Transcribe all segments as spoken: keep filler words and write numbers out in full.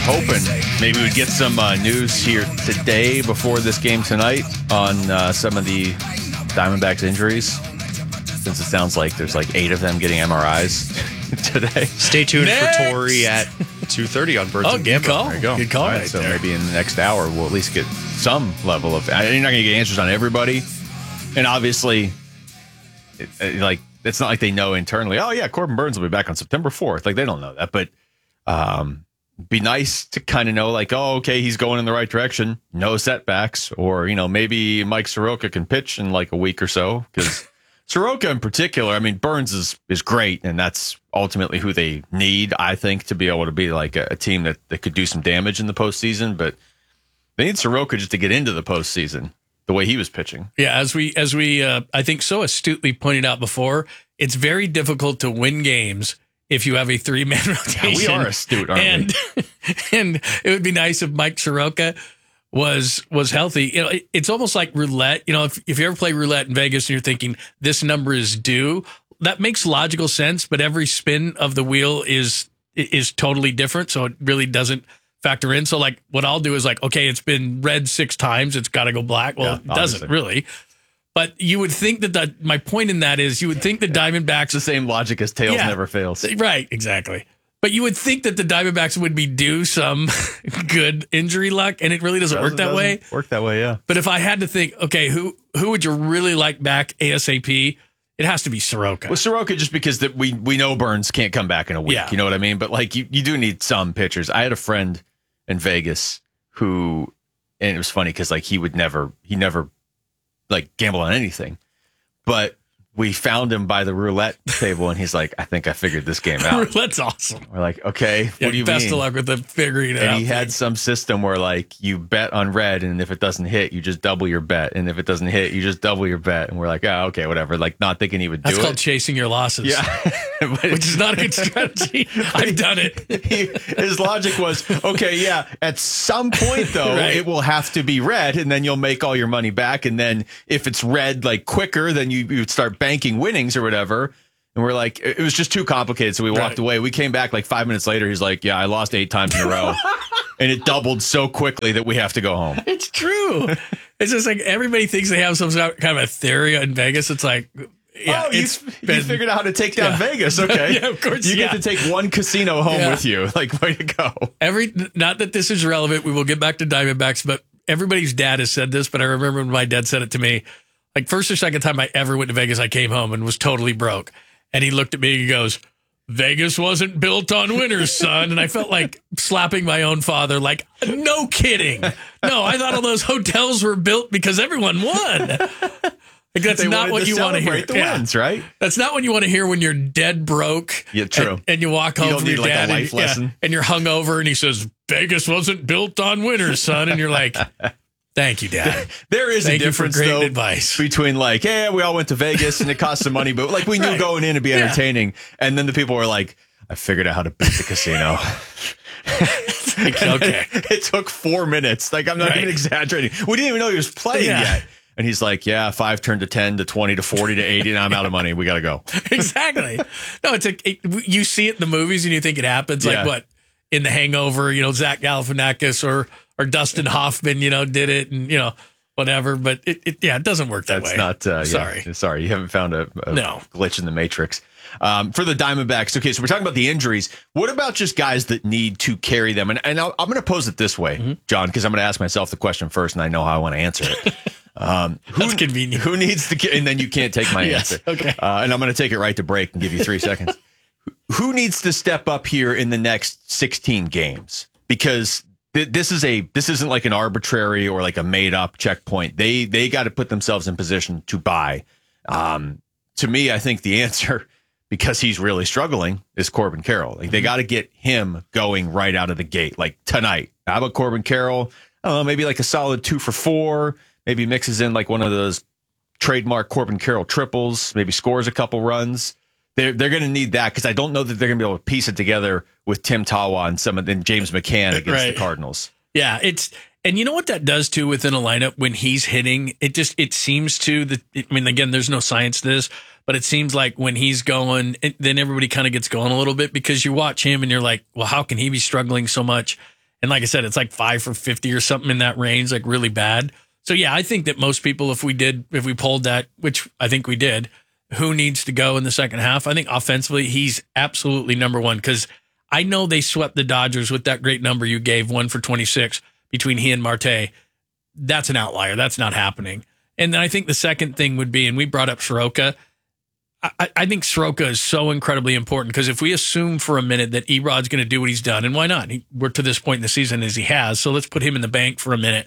hoping maybe we'd get some uh, news here today before this game tonight on uh, some of the Diamondbacks injuries, since it sounds like there's like eight of them getting M R Is today. Stay tuned Next. for Tori at two thirty on Birds Oh, and good Gambit. call. There you go. Good call All right, right so there. maybe in the next hour we'll at least get some level of. I- You're not going to get answers on everybody, and obviously, it, it, like it's not like they know internally. Oh yeah, Corbin Burns will be back on September fourth. Like they don't know that, but um, be nice to kind of know, like, oh, okay, he's going in the right direction, no setbacks, or you know, maybe Mike Soroka can pitch in like a week or so because. Soroka in particular, I mean, Burns is, is great, and that's ultimately who they need, I think, to be able to be like a, a team that, that could do some damage in the postseason. But they need Soroka just to get into the postseason the way he was pitching. Yeah, as we, as we, uh, I think so astutely pointed out before, it's very difficult to win games if you have a three-man rotation. Yeah, we are astute, aren't and, we? And it would be nice if Mike Soroka was was healthy. You know, it, it's almost like roulette. You know, if, if you ever play roulette in Vegas and you're thinking this number is due, that makes logical sense, but every spin of the wheel is is totally different, so it really doesn't factor in. So like what I'll do is like, okay, it's been red six times, it's got to go black. Well, Yeah, it doesn't obviously. really. But you would think that the, my point in that is you would think the Diamondbacks It's the same logic as tails Yeah. never fails. Right, exactly. But you would think that the Diamondbacks would be due some good injury luck, and it really doesn't, work that Doesn't way. Work that way, yeah. But if I had to think, okay, who who would you really like back ASAP? It has to be Soroka. Well, Soroka, just because that we we know Burns can't come back in a week. Yeah. You know what I mean? But like you, you do need some pitchers. I had a friend in Vegas who, and it was funny because like he would never he never like gamble on anything, but we found him by the roulette table, and he's like, "I think I figured this game out." That's awesome. We're like, "Okay, what Yeah, do you best mean?" of luck with the figuring it And out. he had some system where like you bet on red, and if it doesn't hit, you just double your bet, and if it doesn't hit, you just double your bet. And we're like, "Oh, okay, whatever." Like not thinking he would do That's called it. chasing your losses. Yeah, But- Which is not a good strategy. I've done it. he, his logic was, okay, yeah, at some point, though, Right. it will have to be red, and then you'll make all your money back. And then if it's red, like, quicker, then you, you would start banking winnings or whatever. And we're like, it was just too complicated, so we walked Right. away. We came back like five minutes later. He's like, yeah, I lost eight times in a row. And it doubled so quickly that we have to go home. It's true. It's just like everybody thinks they have some sort of- kind of a theory in Vegas. It's like, yeah, oh, you, it's you been- figured out how to take down Yeah. Vegas. Okay. Yeah, of course, You yeah. get to take one casino home Yeah. with you. Like, way to go. Every not that this is relevant, we will get back to Diamondbacks, but everybody's dad has said this, but I remember when my dad said it to me. Like first or second time I ever went to Vegas, I came home and was totally broke. And he looked at me and he goes, Vegas wasn't built on winners, son. And I felt like slapping my own father, like, no kidding. No, I thought all those hotels were built because everyone won. Like that's They not wanted what to you want to hear. celebrate the Yeah. wins, right? That's not what you want to hear when you're dead broke. Yeah, true. And, and you walk home You don't from need, your like, a dad life and, yeah, lesson. and you're hungover and he says, Vegas wasn't built on winners, son. And you're like, thank you, Dad. There is Thank a you for difference, great though, advice. between like, hey, we all went to Vegas and it cost some money, but like we knew Right. going in to be Yeah. entertaining. And then the people were like, I figured out how to beat the casino. Like, okay. It took four minutes. Like, I'm not Right. even exaggerating. We didn't even know he was playing Yeah. yet. And he's like, yeah, five turned to ten to twenty to forty to eighty, and I'm out of money. We got to go. Exactly. No, it's a, it, you see it in the movies and you think it happens. Yeah. Like what? In The Hangover, you know, Zach Galifianakis or, or Dustin Hoffman, you know, did it and, you know, whatever. But it, it yeah, it doesn't work that That's way. not, uh, yeah, Sorry. sorry. You haven't found a, a No. glitch in the matrix. Um, for the Diamondbacks, okay, so we're talking about the injuries. What about just guys that need to carry them? And, and I'll, I'm going to pose it this way, Mm-hmm. John, because I'm going to ask myself the question first, and I know how I want to answer it. Um, who, That's convenient. Who needs to ca- and then you can't take my Yes, answer. okay. Uh, and I'm going to take it right to break and give you three seconds. Who needs to step up here in the next sixteen games? Because th- this is a this isn't like an arbitrary or like a made up checkpoint. They they got to put themselves in position to buy. Um, to me, I think the answer, because he's really struggling, is Corbin Carroll. Like they got to get him going right out of the gate, like tonight. How about Corbin Carroll? I don't know, maybe like a solid two for four. Maybe mixes in like one of those trademark Corbin Carroll triples. Maybe scores a couple runs. They're they're going to need that because I don't know that they're going to be able to piece it together with Tim Tawa and some of then James McCann against Right. the Cardinals. Yeah, it's and you know what that does too within a lineup when he's hitting. It just it seems to the. I mean, again, there's no science to this, but it seems like when he's going, it, then everybody kind of gets going a little bit because you watch him and you're like, well, how can he be struggling so much? And like I said, it's like five for fifty or something in that range, like really bad. So yeah, I think that most people, if we did, if we pulled that, which I think we did, who needs to go in the second half? I think offensively, he's absolutely number one, because I know they swept the Dodgers with that great number you gave, one for twenty-six between he and Marte. That's an outlier. That's not happening. And then I think the second thing would be, and we brought up Soroka. I, I think Soroka is so incredibly important, because if we assume for a minute that Erod's going to do what he's done, and why not? He, we're to this point in the season as he has, so let's put him in the bank for a minute.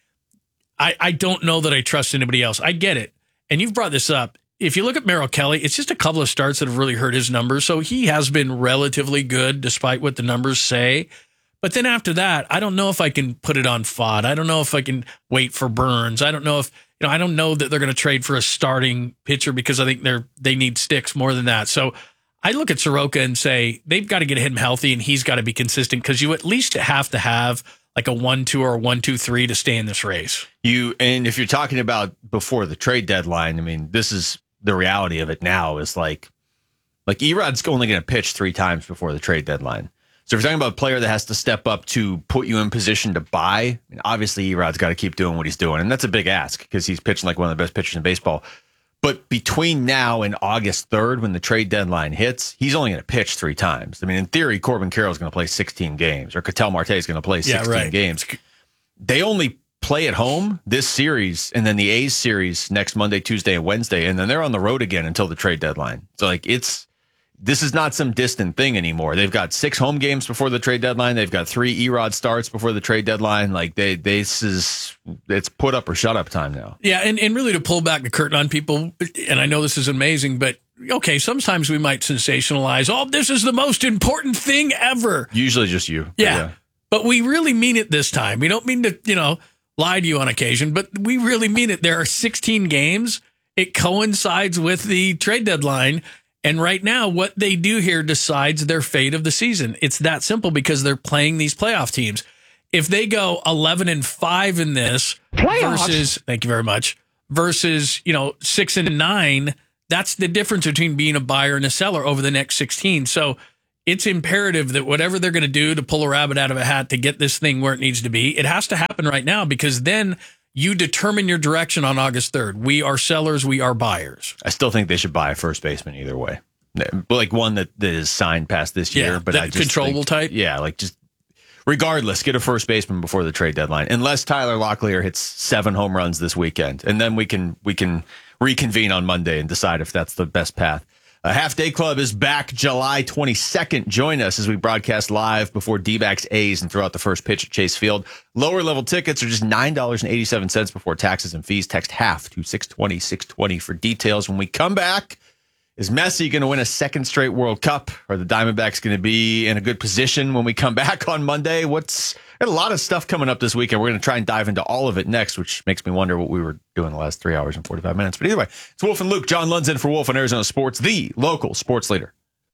I, I don't know that I trust anybody else. I get it. And you've brought this up. If you look at Merrill Kelly, it's just a couple of starts that have really hurt his numbers. So he has been relatively good despite what the numbers say. But then after that, I don't know if I can put it on F O D. I don't know if I can wait for Burns. I don't know if, you know, I don't know that they're going to trade for a starting pitcher, because I think they're, they need sticks more than that. So I look at Soroka and say, they've got to get him healthy, and he's got to be consistent, because you at least have to have like a one two or a one two three to stay in this race. You, and if you're talking about before the trade deadline, I mean, this is the reality of it now, is like, like Erod's only going to pitch three times before the trade deadline. So if you're talking about a player that has to step up to put you in position to buy, I mean, obviously Erod's got to keep doing what he's doing. And that's a big ask, because he's pitching like one of the best pitchers in baseball. But between now and August third, when the trade deadline hits, he's only going to pitch three times. I mean, in theory, Corbin Carroll's going to play sixteen games, or Ketel Marte is going to play sixteen yeah, right. games. They only play at home this series, and then the A's series next Monday, Tuesday, and Wednesday, and then they're on the road again until the trade deadline. So like it's this is not some distant thing anymore. They've got six home games before the trade deadline. They've got three Erod starts before the trade deadline. Like they, they this is it's put up or shut up time now. Yeah, and, and really to pull back the curtain on people, and I know this is amazing, but okay, sometimes we might sensationalize, oh, this is the most important thing ever. Usually just you. Yeah, yeah. But we really mean it this time. We don't mean to, you know, lie to you on occasion, but we really mean it. There are sixteen games. It coincides with the trade deadline. And right now, what they do here decides their fate of the season. It's that simple, because they're playing these playoff teams. If they go eleven and five in this Playoffs. versus, thank you very much, versus, you know, six and nine, that's the difference between being a buyer and a seller over the next sixteen. So it's imperative that whatever they're going to do to pull a rabbit out of a hat to get this thing where it needs to be, it has to happen right now, because then you determine your direction on August third. We are sellers. We are buyers. I still think they should buy a first baseman either way. Like one that, that is signed past this year. Yeah, but that I just controllable think, type? Yeah, like just regardless, get a first baseman before the trade deadline. Unless Tyler Locklear hits seven home runs this weekend. And then we can we can reconvene on Monday and decide if that's the best path. A Half Day Club is back July twenty-second. Join us as we broadcast live before D-backs A's and throughout the first pitch at Chase Field. Lower level tickets are just nine dollars and eighty-seven cents before taxes and fees. Text HALF to six twenty, six twenty for details. When we come back, is Messi going to win a second straight World Cup? Are the Diamondbacks going to be in a good position when we come back on Monday? What's got a lot of stuff coming up this weekend. We're going to try and dive into all of it next, which makes me wonder what we were doing the last three hours and forty-five minutes. But either way, it's Wolf and Luke. John Lund's in for Wolf on Arizona Sports, the local sports leader.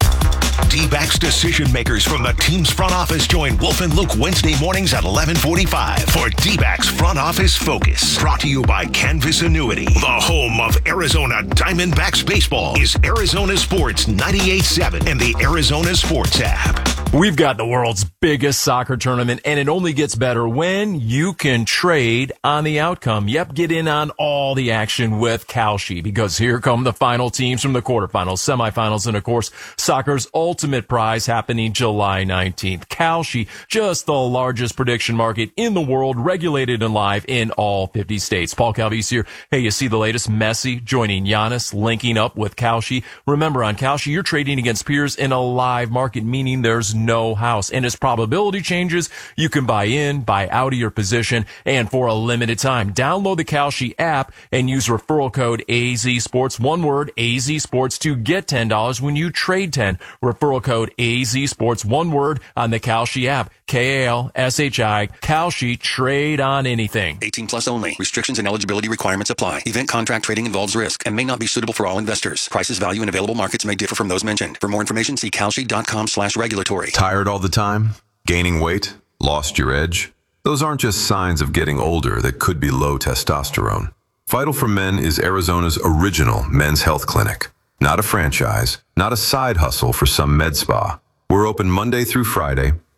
D-backs decision makers from the team's front office join Wolf and Luke Wednesday mornings at eleven forty-five for D-backs Front Office Focus. Brought to you by Canvas Annuity. The home of Arizona Diamondbacks baseball is Arizona Sports ninety-eight point seven and the Arizona Sports app. We've got the world's biggest soccer tournament, and it only gets better when you can trade on the outcome. Yep, get in on all the action with Kalshi, because here come the final teams from the quarterfinals, semifinals, and of course, soccer's ultimate prize happening July nineteenth. Kalshi, just the largest prediction market in the world, regulated and live in all fifty states. Paul Calvise here. Hey, you see the latest? Messi joining Giannis, linking up with Kalshi. Remember, on Kalshi, you're trading against peers in a live market, meaning there's no house. And as probability changes, you can buy in, buy out of your position, and for a limited time, download the Kalshi app and use referral code A Z Sports, one word, A Z Sports, to get ten dollars when you trade ten. Referral code A Z Sports, one word, on the Kalshi app. K A L S H I, Kalshi, trade on anything. eighteen plus only. Restrictions and eligibility requirements apply. Event contract trading involves risk and may not be suitable for all investors. Prices, value, and available markets may differ from those mentioned. For more information, see kalshi.com slash regulatory. Tired all the time? Gaining weight? Lost your edge? Those aren't just signs of getting older that could be low testosterone. Vital for Men is Arizona's original men's health clinic. Not a franchise, not a side hustle for some med spa. We're open Monday through Friday. We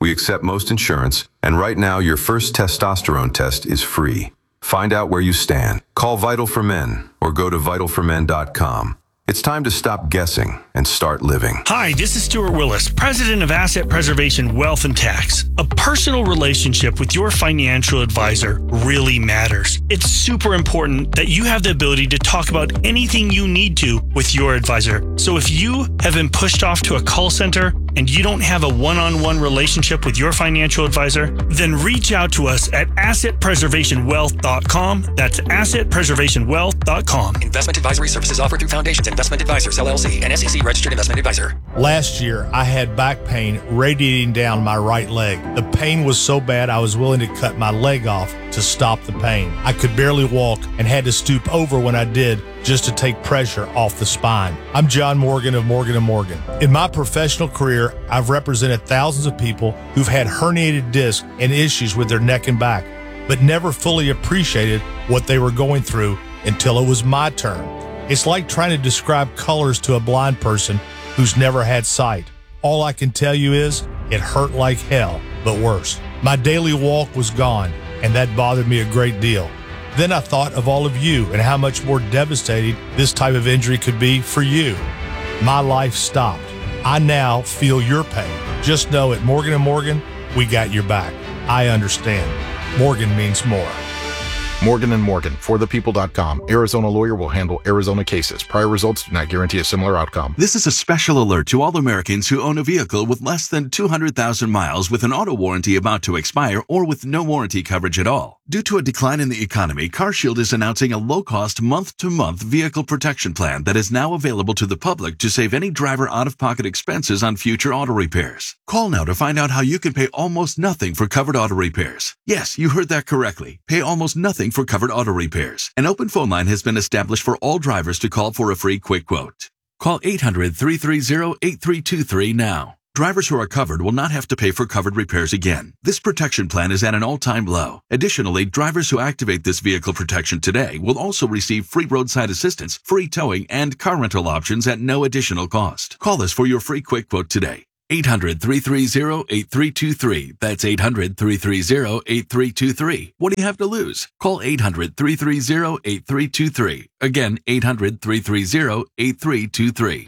We accept most insurance, and right now your first testosterone test is free. Find out where you stand. Call Vital for Men or go to vital for men dot com. It's time to stop guessing and start living. Hi, this is Stuart Willis, president of Asset Preservation Wealth and Tax. A personal relationship with your financial advisor really matters. It's super important that you have the ability to talk about anything you need to with your advisor. So if you have been pushed off to a call center and you don't have a one-on-one relationship with your financial advisor, then reach out to us at asset preservation wealth dot com. That's asset preservation wealth dot com. Investment advisory services offered through Foundations Investment Advisors, L L C, an S E C registered investment advisor. Last year, I had back pain radiating down my right leg. The pain was so bad I was willing to cut my leg off to stop the pain. I could barely walk and had to stoop over when I did just to take pressure off the spine. I'm John Morgan of Morgan and Morgan. In my professional career, I've represented thousands of people who've had herniated discs and issues with their neck and back, but never fully appreciated what they were going through until it was my turn. It's like trying to describe colors to a blind person who's never had sight. All I can tell you is it hurt like hell, but worse. My daily walk was gone, and that bothered me a great deal. Then I thought of all of you and how much more devastating this type of injury could be for you. My life stopped. I now feel your pain. Just know at Morgan and Morgan, we got your back. I understand. Morgan means more. Morgan and Morgan, for the people dot com. Arizona lawyer will handle Arizona cases. Prior results do not guarantee a similar outcome. This is a special alert to all Americans who own a vehicle with less than two hundred thousand miles with an auto warranty about to expire or with no warranty coverage at all. Due to a decline in the economy, CarShield is announcing a low-cost month-to-month vehicle protection plan that is now available to the public to save any driver out-of-pocket expenses on future auto repairs. Call now to find out how you can pay almost nothing for covered auto repairs. Yes, you heard that correctly. Pay almost nothing for covered auto repairs. An open phone line has been established for all drivers to call for a free quick quote. Call eight hundred, three three zero, eight three two three now. Drivers who are covered will not have to pay for covered repairs again. This protection plan is at an all-time low. Additionally, drivers who activate this vehicle protection today will also receive free roadside assistance, free towing, and car rental options at no additional cost. Call us for your free quick quote today. eight hundred, three three zero, eight three two three. That's eight hundred, three three zero, eight three two three. What do you have to lose? Call eight hundred, three three zero, eight three two three. Again, eight hundred, three three zero, eight three two three.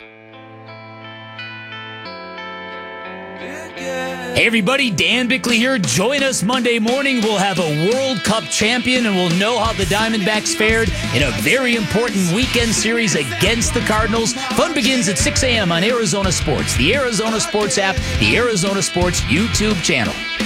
Hey everybody, Dan Bickley here. Join us Monday morning. We'll have a World Cup champion and we'll know how the Diamondbacks fared in a very important weekend series against the Cardinals. Fun begins at six a.m. on Arizona Sports, the Arizona Sports app, the Arizona Sports YouTube channel.